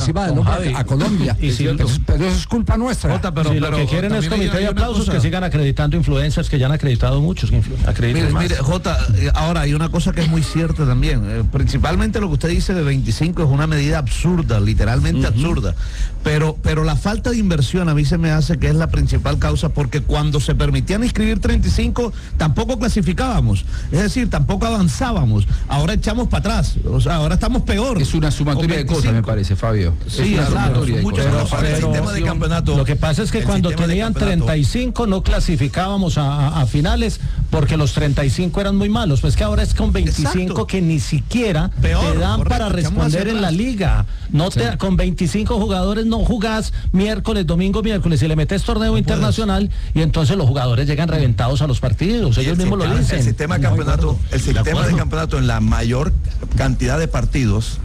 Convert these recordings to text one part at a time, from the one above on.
encima del hombro a Colombia. Pero eso es culpa nuestra. Pero lo que quieren es comité de aplausos, que sigan acreditando influencers, que ya han acreditado muchos. Mire, Jota, ahora hay una cosa que es muy cierta también. Principalmente lo que usted dice de 25 es una medida absurda, literalmente absurda. Pero la falta de inversión a mí se me hace que es la principal causa, porque cuando se permitían inscribir 35 tampoco clasificábamos, es decir, tampoco avanzábamos. Ahora echamos para atrás, o sea, ahora estamos peor. Es una sumatoria de cosas, me parece, Fabio. Sí, claro, el sistema de campeonato. Lo que pasa es que cuando tenían 35 no clasificábamos a finales porque los 35 eran muy malos, pues que ahora es con 25 que ni siquiera te dan para responder en la liga. Con 25 jugadores no jugás miércoles, domingo, miércoles, y le metes torneo internacional y entonces los jugadores llegan reventados a los partidos, ellos mismos lo dicen. El sistema de campeonato en la mayor cantidad de partidos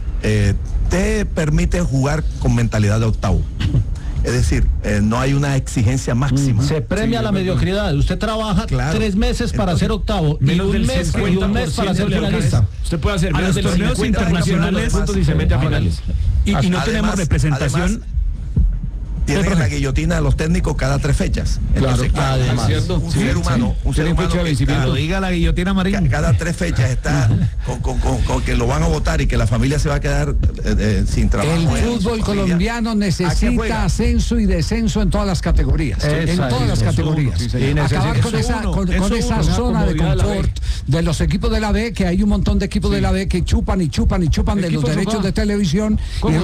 te permite jugar con mentalidad de octavo. Es decir, no hay una exigencia máxima. Se premia la mediocridad. Usted trabaja 3 meses para ser octavo y un mes para ser finalista. Usted puede hacer menos de los torneos internacionales y se mete a finales. Y no tenemos representación. Tienen la guillotina de los técnicos cada 3 fechas. Entonces, un ser humano lo diga la guillotina Marín. Cada 3 fechas está con que lo van a votar y que la familia se va a quedar sin trabajo. El fútbol colombiano necesita ascenso y descenso en todas las categorías. En todas las categorías. Acabar con esa zona de confort de los equipos de la B, que hay un montón de equipos de la B que chupan de los derechos de televisión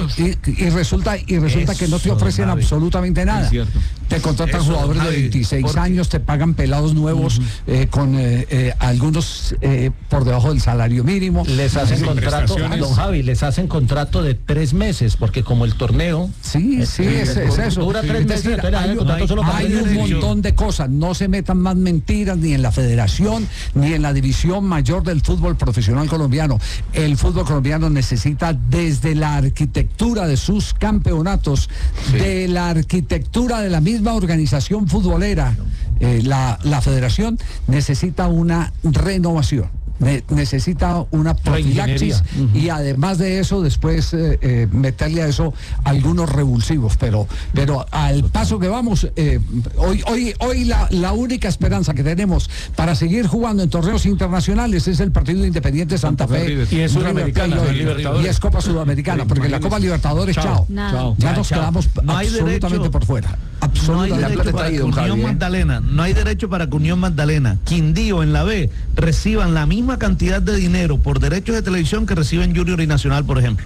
y resulta que no te ofrecen absolutamente nada. Te contratan jugadores de 26 años, te pagan pelados nuevos con algunos por debajo del salario mínimo. Les hacen contrato, don Javi, les hacen contrato de 3 meses, porque como el torneo es eso. Dura 3 meses. Hay un montón de cosas. No se metan más mentiras ni en la federación ni en la división mayor del fútbol profesional colombiano. El fútbol colombiano necesita, desde la arquitectura de sus campeonatos, de la arquitectura de la misma organización futbolera, la federación necesita una renovación. Necesita una profilaxis y además de eso después meterle a eso algunos revulsivos, pero al paso que vamos, hoy la única esperanza que tenemos para seguir jugando en torneos internacionales es el partido de Independiente Santa Fe y es Sudamericana y es Copa Sudamericana, porque la Copa Libertadores chao. Ya nos quedamos absolutamente por fuera. No hay derecho para que Unión Magdalena, no hay derecho para que Unión Magdalena, Quindío en la B reciban la misma cantidad de dinero por derechos de televisión que reciben Junior y Nacional, por ejemplo.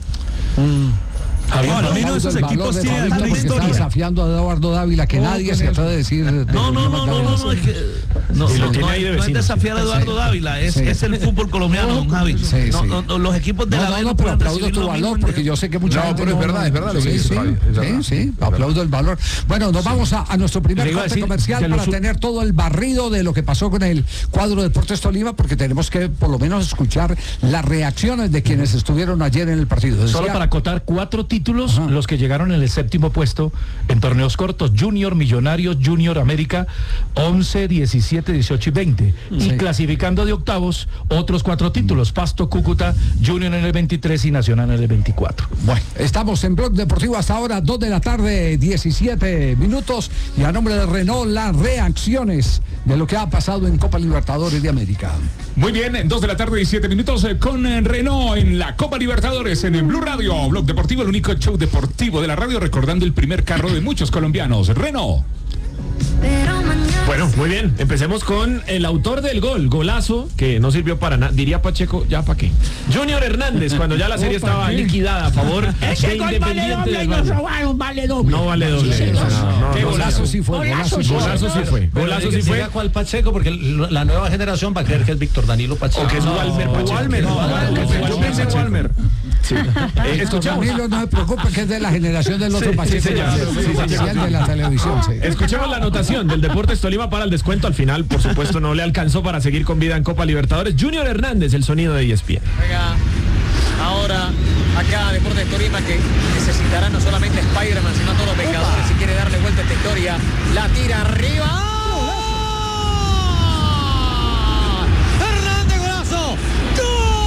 Esos equipos tienen una historia. Está desafiando a Eduardo Dávila, que nadie se atreve de decir. No, es que no es desafiar a Eduardo Dávila, es el fútbol colombiano, don Javi. Los equipos de la B no, pero aplaudo tu valor, porque yo sé que mucha gente. Pero es verdad lo que dice Fabio. Sí, aplaudo el valor. Bueno, nos vamos a nuestro primer corte comercial para tener todo el barrido de lo que pasó con el cuadro de Deportes Tolima, porque tenemos que por lo menos escuchar las reacciones de quienes estuvieron ayer en el partido. Solo para acotar 4 títulos, los que llegaron en el 7º puesto en torneos cortos: Junior, Millonarios, Junior América, 11, 17, 18 y 20. Y clasificando de octavos, otros 4 títulos: Pasto, Cúcuta, Junior en el 23 y Nacional en el 24. Bueno, estamos en Blog Deportivo hasta ahora, 2 de la tarde, 17 minutos, y a nombre de Renault, las reacciones de lo que ha pasado en Copa Libertadores de América. Muy bien, 2 de la tarde, 17 minutos, con Renault en la Copa Libertadores en Blue Radio. Blog Deportivo, el único show deportivo de la radio, recordando el primer carro de muchos colombianos, Renault. Bueno, muy bien, empecemos con el autor del golazo, que no sirvió para nada, diría Pacheco, ¿ya para qué? Junior Hernández, cuando ya la serie estaba liquidada a favor de Independiente del Valle. Vale doble. No vale doble. ¿Qué golazo sí fue? Golazo sí fue. ¿Cuál Pacheco? Porque la nueva generación va a creer que es Víctor Danilo Pacheco. O que es Walmer Pacheco. Yo pensé en Walmer. Sí. Escuchamos. Danilo, no se preocupe, que es de la generación del otro Pacheco, de la televisión. Escuchemos la anotación del Deportes Tolima para el descuento. Al final, por supuesto, no le alcanzó para seguir con vida en Copa Libertadores. Junior Hernández, el sonido de ESPN. Ahora acá Deportes Tolima, que necesitará no solamente Spider-Man, sino a todos los Vengadores si quiere darle vuelta a esta historia. La tira arriba.